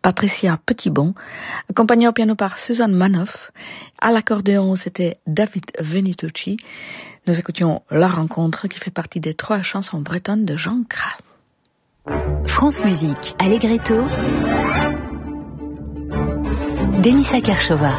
Patricia Petitbon, accompagnée au piano par Suzanne Manoff. À l'accordéon, c'était David Venitucci. Nous écoutions La Rencontre, qui fait partie des 3 chansons bretonnes de Jean Cras. France Musique, Allegretto, Denisa Kershova.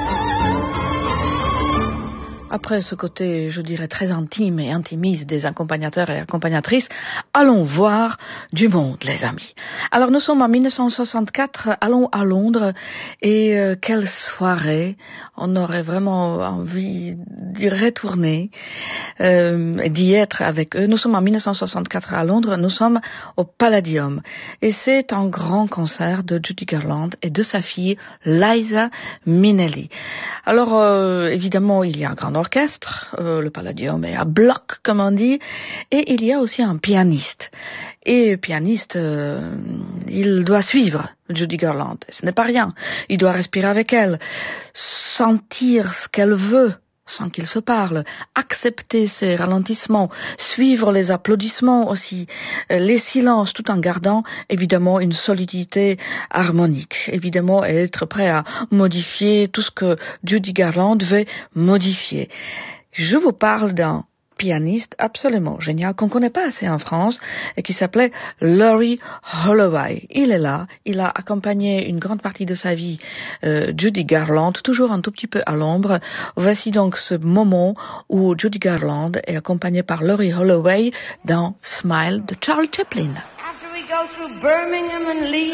Après ce côté, je dirais, très intime et intimiste des accompagnateurs et accompagnatrices, allons voir du monde, les amis. Alors, nous sommes en 1964, allons à Londres, et quelle soirée! On aurait vraiment envie d'y retourner, d'y être avec eux. Nous sommes en 1964 à Londres, nous sommes au Palladium. Et c'est un grand concert de Judy Garland et de sa fille Liza Minnelli. Alors, évidemment, il y a un grand orchestre, le Palladium est à bloc, comme on dit, et il y a aussi un pianiste. Et le pianiste, il doit suivre Judy Garland. Ce n'est pas rien. Il doit respirer avec elle, sentir ce qu'elle veut, sans qu'il se parle, accepter ses ralentissements, suivre les applaudissements aussi, les silences, tout en gardant évidemment une solidité harmonique. Évidemment, être prêt à modifier tout ce que Judy Garland veut modifier. Je vous parle d'un pianiste absolument génial qu'on ne connaît pas assez en France et qui s'appelait Laurie Holloway. Il est là, il a accompagné une grande partie de sa vie Judy Garland, toujours un tout petit peu à l'ombre. Voici donc ce moment où Judy Garland est accompagnée par Laurie Holloway dans Smile de Charlie Chaplin. After we go through Birmingham and Leeds